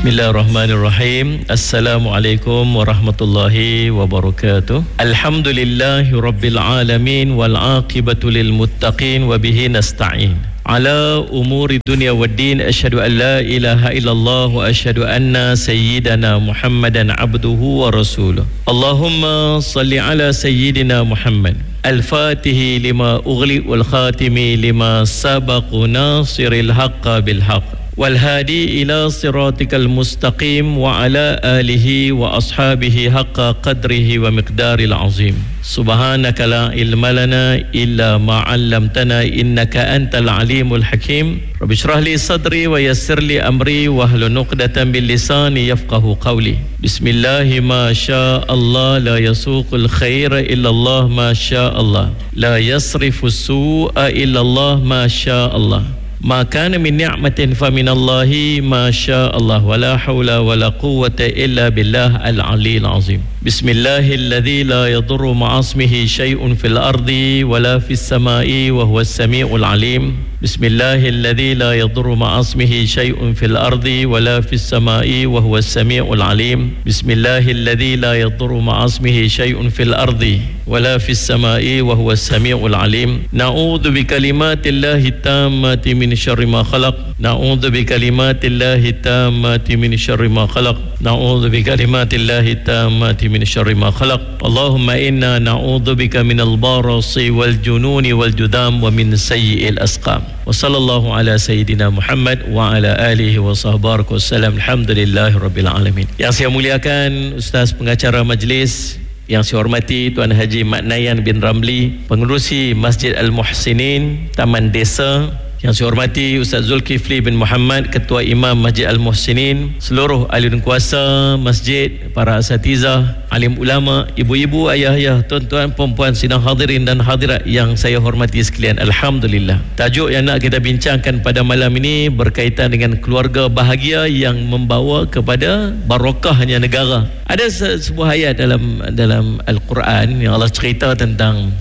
Bismillahirrahmanirrahim. Assalamualaikum warahmatullahi wabarakatuh. Alhamdulillahi rabbil alamin wal aqibatu lil muttaqin wa bihi nasta'in. Ala umuri dunya waddin, asyhadu an la ilaha illallah wa asyhadu anna sayyidana Muhammadan abduhu wa rasuluh. Allahumma salli ala sayyidina Muhammad al-fatihi lima ughliq wal khatimi lima sabaq nasiril haqqa bil haqq wal hadi ila siratikal mustaqim wa ala alihi wa ashabihi haqqa qadrihi wa miqdaril azim. Subhanaka la ilma lana illa ma 'allamtana innaka antal alimul hakim. Rabbi shrah li sadri wa yassir li amri wa hlul 'uqdatam bil lisani yafqahu qawli. Bismillah ma syaa Allah la yasuqul khaira illa Allah ma syaa Allah. La yasrifu su'a illa Allah ma syaa Allah. Ma kana min ni'matin fa min Allahi ma syaa Allah wa la haula wa la quwwata illa billah al-'aliyyil 'azim. Bismillahilladzi la yadurru ma'asmihi syai'un fil ardi wa la fis sama'i wa huwas sami'ul 'alim. Bismillahilladzi la yadurru ma'asmihi syai'un fil ardi wa la fis sama'i wa huwas sami'ul 'alim. Bismillahilladzi la yadurru ma'asmihi syai'un fil ardi wa la fis sama'i wa huwas sami'ul 'alim. Na'udzu bi kalimatillahi tammati min syarri ma khalaq. Na'udzu bi kalimatillahi tammati min syarri ma khalaq. Na'udzu bi kalimatillahi tammati min syarri ma khalaq. Allahumma inna na'udzu bika minal barasi wal jununi wal judam wa min sayyi'il asqam. Wa sallallahu ala sayyidina Muhammad wa ala alihi wa sahbihi wasallam. Alhamdulillahi rabbil alamin. Yang saya muliakan Ustaz pengacara majlis, yang saya hormati Tuan Haji Mat Nayan bin Ramli, pengerusi Masjid Al-Muhsinin Taman Desa, yang saya hormati Ustaz Zulkifli bin Muhammad, Ketua Imam Masjid Al-Muhsinin, seluruh ahli dan kuasa masjid, para asatizah, alim ulama, ibu-ibu, ayah-ayah, tuan-tuan, puan-puan, sidang hadirin dan hadirat yang saya hormati sekalian. Alhamdulillah. Tajuk yang nak kita bincangkan pada malam ini berkaitan dengan keluarga bahagia yang membawa kepada barokahnya negara. Ada sebuah ayat dalam Al-Quran yang Allah cerita tentang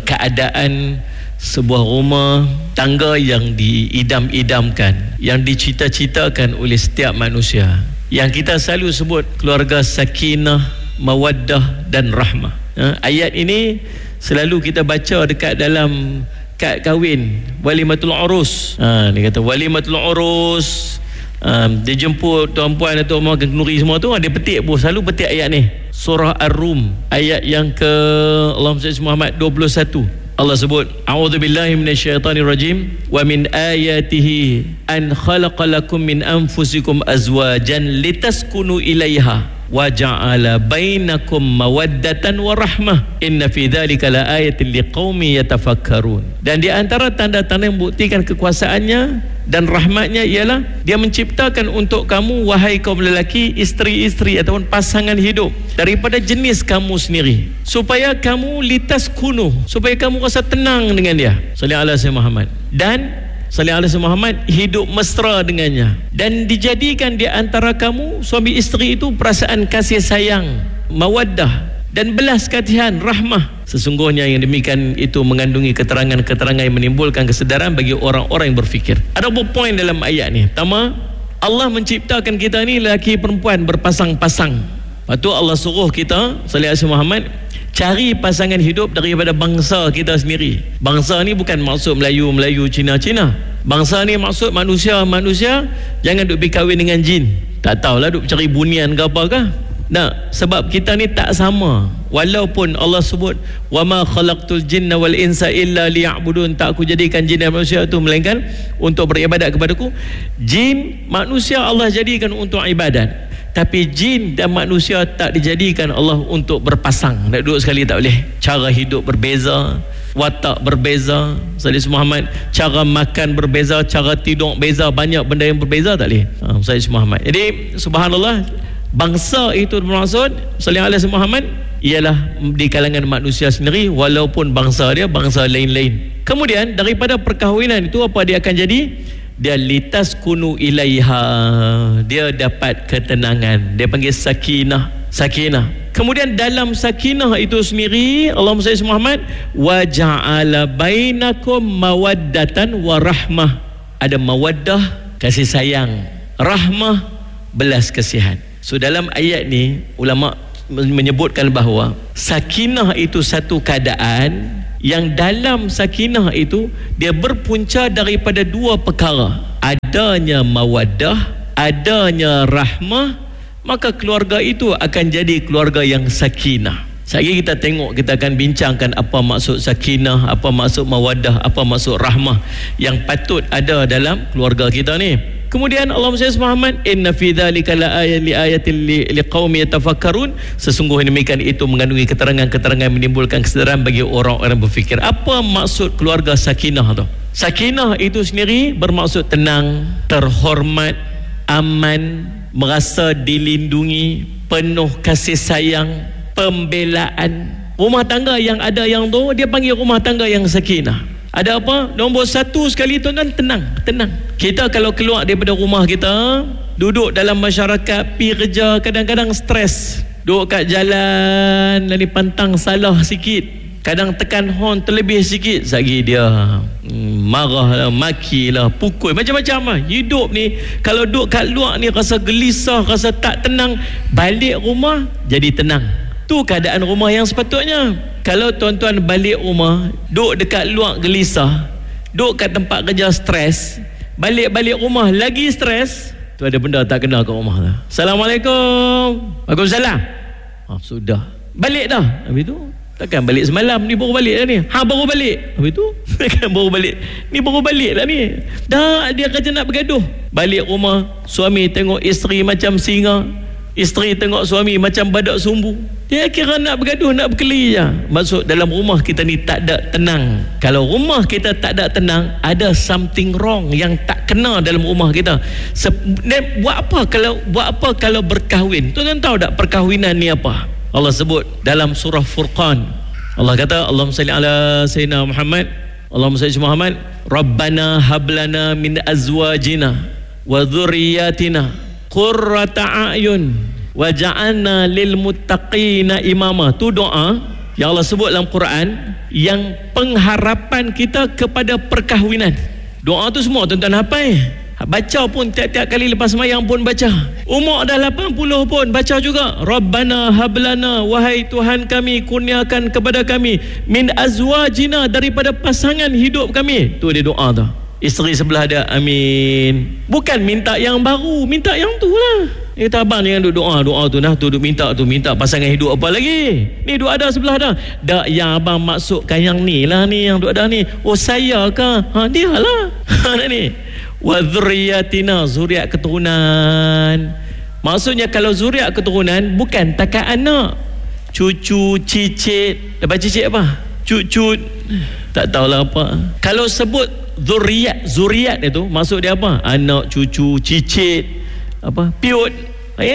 keadaan sebuah rumah tangga yang diidam-idamkan, yang dicita-citakan oleh setiap manusia, yang kita selalu sebut keluarga sakinah, mawaddah dan rahmah. Ayat ini selalu kita baca dekat dalam kad kahwin, walimatul urus. Dia kata walimatul urus, dia jemput tuan-puan atau orang kenduri semua tu, dia petik pun, selalu petik ayat ni. Surah Ar-Rum ayat yang ke Allahumma salli Muhammad 21. Allah sebut, a'udzubillahi minasyaitonirrajim, wa min ayatihi an khalaqalakum min anfusikum azwajan litaskunu ilaiha wa ja'ala bainakum mawaddatan wa rahmah inna fi dzalika laayatin liqaumin yatafakkarun. Dan di antara tanda-tanda yang membuktikan kekuasaannya dan rahmatnya ialah dia menciptakan untuk kamu, wahai kaum lelaki, isteri-isteri ataupun pasangan hidup daripada jenis kamu sendiri, supaya kamu litas kunuh, supaya kamu rasa tenang dengan dia. Sallallahu alaihi wasallam Muhammad. Dan sallallahu alaihi wasallam Muhammad hidup mesra dengannya. Dan dijadikan di antara kamu suami isteri itu perasaan kasih sayang, mawaddah dan belas kasihan, rahmah. Sesungguhnya yang demikian itu mengandungi keterangan-keterangan yang menimbulkan kesedaran bagi orang-orang yang berfikir. Ada beberapa poin dalam ayat ni. Pertama, Allah menciptakan kita ni lelaki perempuan berpasang-pasang. Lepas tu Allah suruh kita sallallahu alaihi wasallam Muhammad cari pasangan hidup daripada bangsa kita sendiri. Bangsa ni bukan maksud Melayu, Cina. Bangsa ni maksud manusia. Jangan duk berkahwin dengan jin. Tak tahulah duk cari bunian ke apakah. Nah, sebab kita ni tak sama. Walaupun Allah sebut wama khalaqtul jinna wal insa illa liya'budun, tak aku jadikan jin dan manusia itu melainkan untuk beribadat kepadaku. Jin, manusia Allah jadikan untuk ibadat. Tapi jin dan manusia tak dijadikan Allah untuk berpasang. Nak duduk sekali tak boleh. Cara hidup berbeza, watak berbeza, Sayyidina Muhammad, cara makan berbeza, cara tidur beza, banyak benda yang berbeza tak boleh. Sayyidina Muhammad. Jadi subhanallah, bangsa itu bermaksud sallallahu alaihi Muhammad ialah di kalangan manusia sendiri, walaupun bangsa dia bangsa lain-lain. Kemudian daripada perkahwinan itu apa dia akan jadi? Dia litas kunu ilaiha, dia dapat ketenangan, dia panggil sakinah. Kemudian dalam sakinah itu sendiri Allahumma salli Muhammad wa ja'ala bainakum mawaddatan wa rahmah. Ada mawaddah, kasih sayang, rahmah, belas kasihan. So dalam ayat ni ulama menyebutkan bahawa sakinah itu satu keadaan yang dalam sakinah itu dia berpunca daripada dua perkara. Adanya mawaddah, adanya rahmah, maka keluarga itu akan jadi keluarga yang sakinah. Sekali kita tengok, kita akan bincangkan apa maksud sakinah, apa maksud mawaddah, apa maksud rahmah yang patut ada dalam keluarga kita ni. Kemudian Allah SWT, inna fi dzalika laayatin liqaumin yatafakkarun, sesungguhnya demikian itu mengandungi keterangan-keterangan menimbulkan kesedaran bagi orang-orang berfikir. Apa maksud keluarga sakinah tu? Sakinah itu sendiri bermaksud tenang, terhormat, aman, merasa dilindungi, penuh kasih sayang, pembelaan. Rumah tangga yang ada yang tu dia panggil rumah tangga yang sakinah. Ada apa? Nombor satu sekali tuan-tuan, tenang. Kita kalau keluar daripada rumah kita, duduk dalam masyarakat, pergi kerja, kadang-kadang stres. Duduk kat jalan, lalu pantang salah sikit, kadang tekan horn terlebih sikit, sagi dia marah lah, maki lah, pukul, macam-macam lah. Hidup ni kalau duduk kat luar ni rasa gelisah, rasa tak tenang, balik rumah jadi tenang. Tu keadaan rumah yang sepatutnya. Kalau tuan-tuan balik rumah duduk dekat luar gelisah, duduk kat tempat kerja stres, balik rumah lagi stres, tu ada benda tak kena kat rumah tu. Assalamualaikum. Waalaikumsalam. Sudah balik dah. Habis tu takkan balik semalam, ni baru balik dah ni. Baru balik. Habis tu takkan baru balik. Ni baru balik lah ni. Dah dia kerja nak bergaduh. Balik rumah, suami tengok isteri macam singa, isteri tengok suami macam badak sumbu. Dia kira nak bergaduh, nak berkelahi je. Maksud dalam rumah kita ni tak ada tenang. Kalau rumah kita tak ada tenang, ada something wrong yang tak kena dalam rumah kita. Buat apa kalau berkahwin? Tuan-tuan tahu tak perkahwinan ni apa? Allah sebut dalam surah Furqan. Allah kata, Allahumma salli ala sayyidina Muhammad, Allahumma salli ala Muhammad, Rabbana hablana min azwajina wa dhurriyyatina qurrata a'yun waja'alna lil muttaqina imama. Tu doa yang Allah sebut dalam Quran yang pengharapan kita kepada perkahwinan. Doa tu semua tuan-tuan hafal. Baca pun tiap-tiap kali lepas sembahyang pun baca. Umur dah 80 pun baca juga. Rabbana hablana, wahai Tuhan kami, kurniakan kepada kami min azwajina, daripada pasangan hidup kami. Tu dia doa tu. Isteri sebelah dia amin. Bukan minta yang baru, minta yang tu lah. Kata abang jangan duduk doa tu nah, tu duduk minta pasangan hidup apa lagi. Ni duduk ada sebelah dah. Dak yang abang maksudkan yang ni lah, ni yang duduk ada ni. Oh saya ke? Dia lah. Ni. Wa dzurriyyatina, zuriat keturunan. Maksudnya kalau zuriat keturunan bukan takat anak, cucu, cicit. Dapat cicit apa? Cucut. Tak tahulah apa. Kalau sebut zuriat itu maksud dia apa? Anak, cucu, cicit, apa? Piut.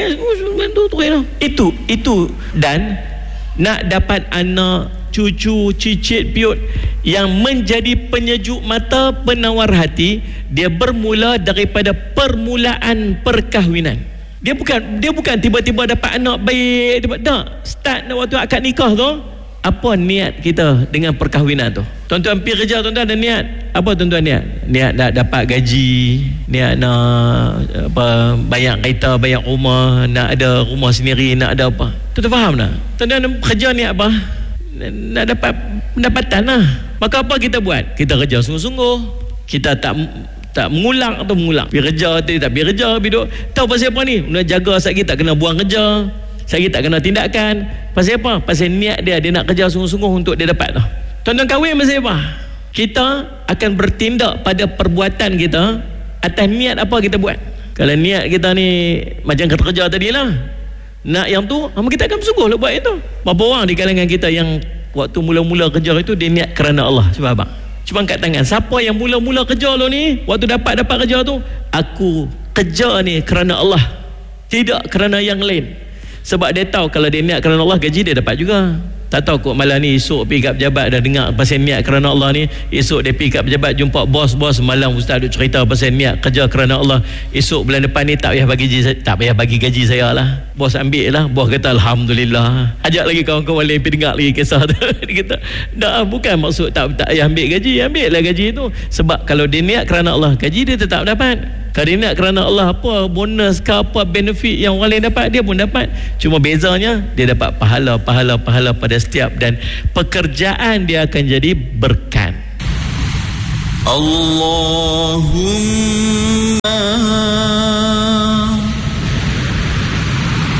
Itu dan nak dapat anak, cucu, cicit, piut yang menjadi penyejuk mata, penawar hati, dia bermula daripada permulaan perkahwinan. Dia bukan tiba-tiba dapat anak baik, tak. Start waktu akad nikah tu, apa niat kita dengan perkahwinan tu? Tuan-tuan pergi kerja, tuan-tuan ada niat apa? Tuan-tuan niat nak dapat gaji, niat nak apa, bayar kereta, bayar rumah, nak ada rumah sendiri, nak ada apa. Tuan-tuan faham tak? Tuan-tuan kerja niat apa? Nak dapat pendapatan lah. Maka apa kita buat? Kita kerja sungguh-sungguh. Kita tak mengulang atau mengulang. Pergi kerja, tak pergi kerja, duduk. Tahu pasal apa ni? Nak jaga satgi tak kena buang kerja, satgi tak kena tindakan. Pasal apa? Pasal niat dia nak kerja sungguh-sungguh untuk dia dapat lah. Tuan-tuan kahwin pasal apa? Kita akan bertindak pada perbuatan kita atas niat apa kita buat. Kalau niat kita ni macam kata kerja tadi lah, nak yang tu, kita akan bersungguh lah buat itu. Berapa orang di kalangan kita yang waktu mula-mula kerja itu dia niat kerana Allah? Cuba abang, cuba angkat tangan. Siapa yang mula-mula kerja lo ni, waktu dapat kerja tu, aku kerja ni kerana Allah, tidak kerana yang lain. Sebab dia tahu kalau dia niat kerana Allah, gaji dia dapat juga. Tak tahu kok malam ni esok pergi kat pejabat dah dengar pasal niat kerana Allah ni, esok dia pergi kat pejabat jumpa bos, malam ustaz duk cerita pasal niat kerja kerana Allah, esok bulan depan ni tak payah bagi gaji saya lah, bos ambil lah. Bos kata alhamdulillah, ajak lagi kawan-kawan lain pergi dengar lagi kisah tu. Dia kata dah, bukan maksud tak payah ambil gaji, ambil lah gaji tu. Sebab kalau dia niat kerana Allah, gaji dia tetap dapat. Kalau dia nak kerana Allah, apa bonus ke apa benefit yang orang lain dapat, dia pun dapat. Cuma bezanya dia dapat pahala pada setiap, dan pekerjaan dia akan jadi berkat. Allahumma